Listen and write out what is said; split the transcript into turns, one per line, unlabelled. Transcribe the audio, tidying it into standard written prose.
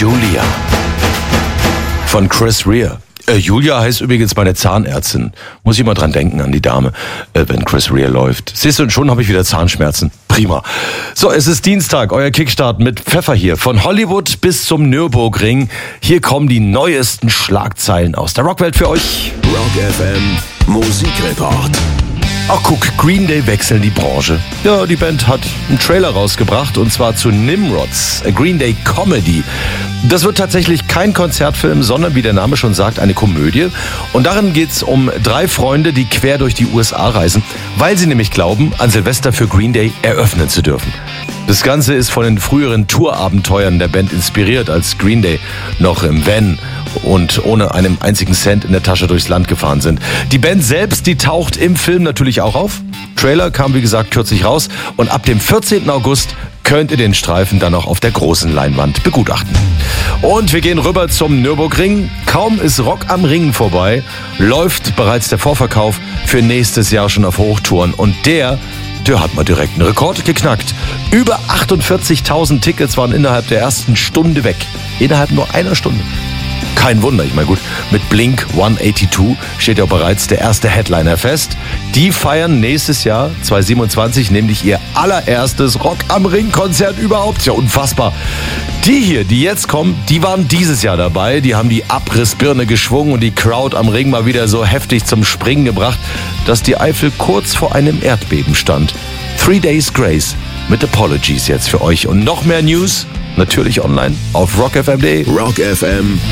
Julia von Chris Rea. Julia heißt übrigens meine Zahnärztin. Muss ich mal dran denken an die Dame, wenn Chris Rea läuft. Siehst du, und schon habe ich wieder Zahnschmerzen. Prima. So, es ist Dienstag, euer Kickstart mit Pfeffer hier. Von Hollywood bis zum Nürburgring. Hier kommen die neuesten Schlagzeilen aus der Rockwelt für euch.
Rock FM Musikreport.
Ach guck, Green Day wechseln die Branche. Ja, die Band hat einen Trailer rausgebracht und zwar zu Nimrods, a Green Day Comedy. Das wird tatsächlich kein Konzertfilm, sondern wie der Name schon sagt, eine Komödie. Und darin geht's um 3 Freunde, die quer durch die USA reisen, weil sie nämlich glauben, an Silvester für Green Day eröffnen zu dürfen. Das Ganze ist von den früheren Tourabenteuern der Band inspiriert, als Green Day noch im Van und ohne einen einzigen Cent in der Tasche durchs Land gefahren sind. Die Band selbst, die taucht im Film natürlich auch auf. Trailer kam wie gesagt kürzlich raus und ab dem 14. August könnt ihr den Streifen dann auch auf der großen Leinwand begutachten. Und wir gehen rüber zum Nürburgring. Kaum ist Rock am Ring vorbei, läuft bereits der Vorverkauf für nächstes Jahr schon auf Hochtouren und der hat mal direkt einen Rekord geknackt. Über 48.000 Tickets waren innerhalb der ersten Stunde weg. Innerhalb nur einer Stunde. Kein Wunder, ich meine gut, mit Blink 182 steht ja bereits der erste Headliner fest. Die feiern nächstes Jahr, 2027, nämlich ihr allererstes Rock am Ring-Konzert überhaupt. Ja, unfassbar. Die hier, die jetzt kommen, die waren dieses Jahr dabei. Die haben die Abrissbirne geschwungen und die Crowd am Ring mal wieder so heftig zum Springen gebracht, dass die Eifel kurz vor einem Erdbeben stand. 3 Days Grace mit Apologies jetzt für euch. Und noch mehr News, natürlich online auf rockfm.de.
Rock FM